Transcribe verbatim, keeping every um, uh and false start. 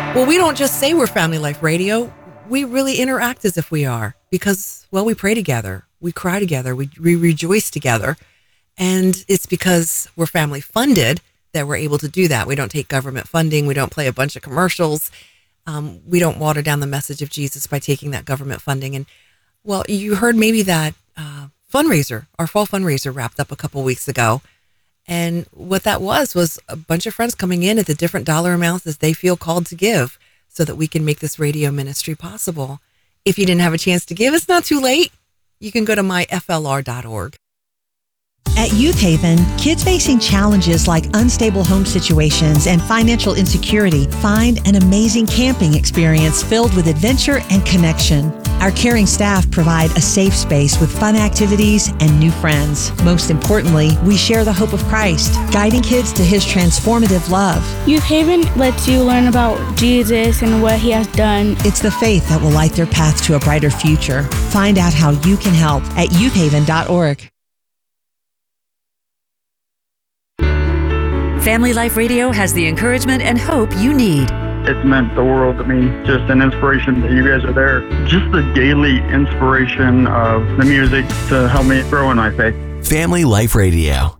Well, we don't just say we're Family Life Radio. We really interact as if we are because, well, we pray together. We cry together. We, we rejoice together. And it's because we're family funded that we're able to do that. We don't take government funding. We don't play a bunch of commercials. Um, we don't water down the message of Jesus by taking that government funding. And, well, you heard maybe that uh, fundraiser, our fall fundraiser wrapped up a couple weeks ago. And what that was, was a bunch of friends coming in at the different dollar amounts as they feel called to give so that we can make this radio ministry possible. If you didn't have a chance to give, it's not too late. You can go to my f l r dot org. At Youth Haven, kids facing challenges like unstable home situations and financial insecurity find an amazing camping experience filled with adventure and connection. Our caring staff provide a safe space with fun activities and new friends. Most importantly, we share the hope of Christ, guiding kids to his transformative love. Youth Haven lets you learn about Jesus and what he has done. It's the faith that will light their path to a brighter future. Find out how you can help at youth haven dot org. Family Life Radio has the encouragement and hope you need. It's meant the world to me. Just an inspiration that you guys are there. Just the daily inspiration of the music to help me grow in my faith. Family Life Radio.